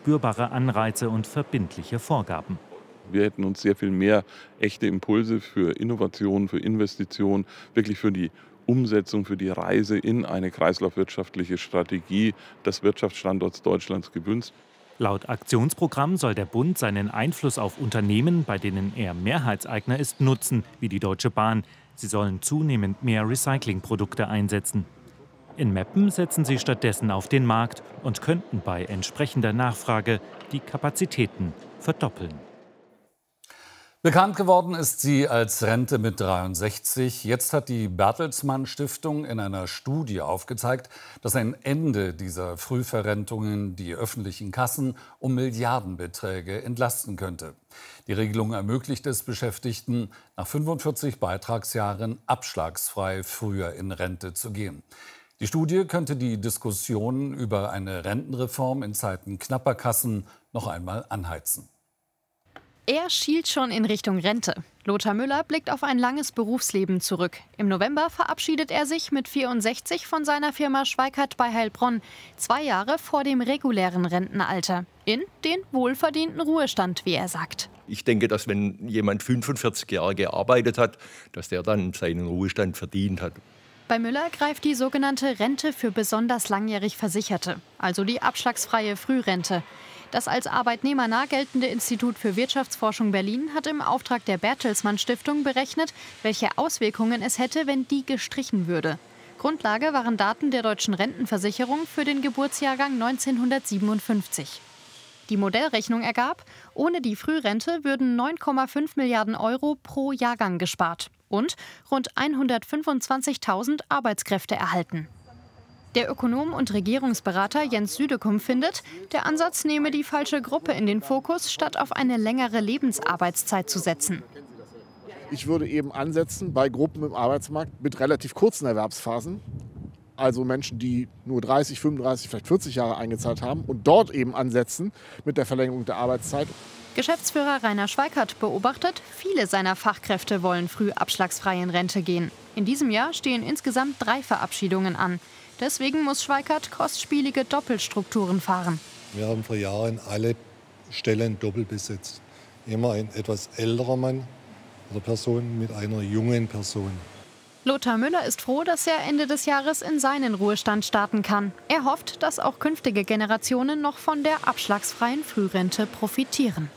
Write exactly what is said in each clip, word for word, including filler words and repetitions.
spürbare Anreize und verbindliche Vorgaben. Wir hätten uns sehr viel mehr echte Impulse für Innovation, für Investition, wirklich für die Umsetzung, für die Reise in eine kreislaufwirtschaftliche Strategie des Wirtschaftsstandorts Deutschlands gewünscht. Laut Aktionsprogramm soll der Bund seinen Einfluss auf Unternehmen, bei denen er Mehrheitseigner ist, nutzen, wie die Deutsche Bahn. Sie sollen zunehmend mehr Recyclingprodukte einsetzen. In Meppen setzen sie stattdessen auf den Markt und könnten bei entsprechender Nachfrage die Kapazitäten verdoppeln. Bekannt geworden ist sie als Rente mit dreiundsechzig. Jetzt hat die Bertelsmann Stiftung in einer Studie aufgezeigt, dass ein Ende dieser Frühverrentungen die öffentlichen Kassen um Milliardenbeträge entlasten könnte. Die Regelung ermöglicht es Beschäftigten, nach fünfundvierzig Beitragsjahren abschlagsfrei früher in Rente zu gehen. Die Studie könnte die Diskussion über eine Rentenreform in Zeiten knapper Kassen noch einmal anheizen. Er schielt schon in Richtung Rente. Lothar Müller blickt auf ein langes Berufsleben zurück. Im November verabschiedet er sich mit vierundsechzig von seiner Firma Schweikert bei Heilbronn. Zwei Jahre vor dem regulären Rentenalter. In den wohlverdienten Ruhestand, wie er sagt. Ich denke, dass wenn jemand fünfundvierzig Jahre gearbeitet hat, dass der dann seinen Ruhestand verdient hat. Bei Müller greift die sogenannte Rente für besonders langjährig Versicherte, also die abschlagsfreie Frührente. Das als arbeitnehmernah geltende Institut für Wirtschaftsforschung Berlin hat im Auftrag der Bertelsmann Stiftung berechnet, welche Auswirkungen es hätte, wenn die gestrichen würde. Grundlage waren Daten der Deutschen Rentenversicherung für den Geburtsjahrgang neunzehnhundertsiebenundfünfzig. Die Modellrechnung ergab, ohne die Frührente würden neun Komma fünf Milliarden Euro pro Jahrgang gespart und rund hundertfünfundzwanzigtausend Arbeitskräfte erhalten. Der Ökonom und Regierungsberater Jens Südekum findet, der Ansatz nehme die falsche Gruppe in den Fokus, statt auf eine längere Lebensarbeitszeit zu setzen. Ich würde eben ansetzen bei Gruppen im Arbeitsmarkt mit relativ kurzen Erwerbsphasen, also Menschen, die nur dreißig, fünfunddreißig, vielleicht vierzig Jahre eingezahlt haben, und dort eben ansetzen mit der Verlängerung der Arbeitszeit. Geschäftsführer Rainer Schweikert beobachtet, viele seiner Fachkräfte wollen früh abschlagsfrei in Rente gehen. In diesem Jahr stehen insgesamt drei Verabschiedungen an. Deswegen muss Schweikert kostspielige Doppelstrukturen fahren. Wir haben vor Jahren alle Stellen doppelt besetzt. Immer ein etwas älterer Mann oder Person mit einer jungen Person. Lothar Müller ist froh, dass er Ende des Jahres in seinen Ruhestand starten kann. Er hofft, dass auch künftige Generationen noch von der abschlagsfreien Frührente profitieren.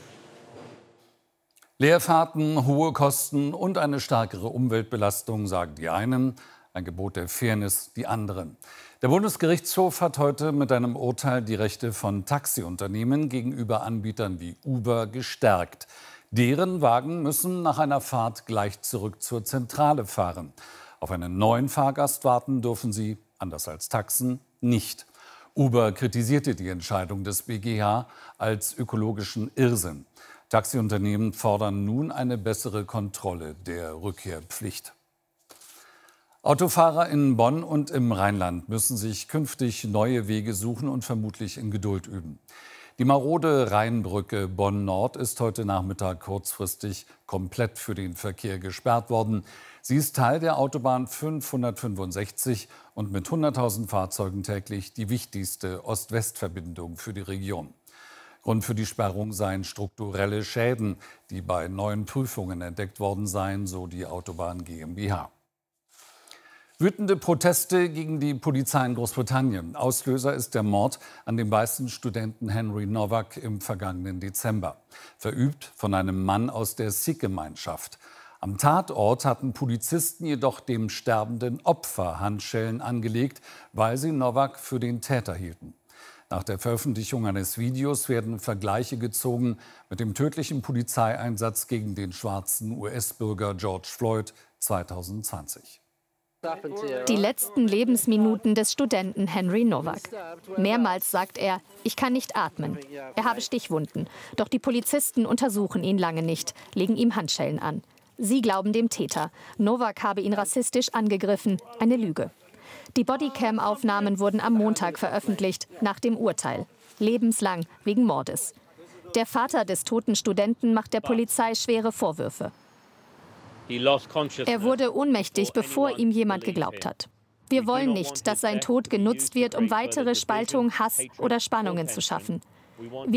Leerfahrten, hohe Kosten und eine stärkere Umweltbelastung, sagen die einen. Ein Gebot der Fairness, die anderen. Der Bundesgerichtshof hat heute mit einem Urteil die Rechte von Taxiunternehmen gegenüber Anbietern wie Uber gestärkt. Deren Wagen müssen nach einer Fahrt gleich zurück zur Zentrale fahren. Auf einen neuen Fahrgast warten dürfen sie, anders als Taxen, nicht. Uber kritisierte die Entscheidung des B G H als ökologischen Irrsinn. Taxiunternehmen fordern nun eine bessere Kontrolle der Rückkehrpflicht. Autofahrer in Bonn und im Rheinland müssen sich künftig neue Wege suchen und vermutlich in Geduld üben. Die marode Rheinbrücke Bonn-Nord ist heute Nachmittag kurzfristig komplett für den Verkehr gesperrt worden. Sie ist Teil der Autobahn fünfhundertfünfundsechzig und mit hunderttausend Fahrzeugen täglich die wichtigste Ost-West-Verbindung für die Region. Grund für die Sperrung seien strukturelle Schäden, die bei neuen Prüfungen entdeckt worden seien, so die Autobahn GmbH. Wütende Proteste gegen die Polizei in Großbritannien. Auslöser ist der Mord an dem weißen Studenten Henry Nowak im vergangenen Dezember. Verübt von einem Mann aus der Sikh-Gemeinschaft. Am Tatort hatten Polizisten jedoch dem sterbenden Opfer Handschellen angelegt, weil sie Nowak für den Täter hielten. Nach der Veröffentlichung eines Videos werden Vergleiche gezogen mit dem tödlichen Polizeieinsatz gegen den schwarzen U S-Bürger George Floyd zweitausendzwanzig. Die letzten Lebensminuten des Studenten Henry Nowak. Mehrmals sagt er, ich kann nicht atmen. Er habe Stichwunden. Doch die Polizisten untersuchen ihn lange nicht, legen ihm Handschellen an. Sie glauben dem Täter. Nowak habe ihn rassistisch angegriffen. Eine Lüge. Die Bodycam-Aufnahmen wurden am Montag veröffentlicht, nach dem Urteil. Lebenslang wegen Mordes. Der Vater des toten Studenten macht der Polizei schwere Vorwürfe. Er wurde ohnmächtig, bevor ihm jemand geglaubt hat. Wir wollen nicht, dass sein Tod genutzt wird, um weitere Spaltung, Hass oder Spannungen zu schaffen. Wir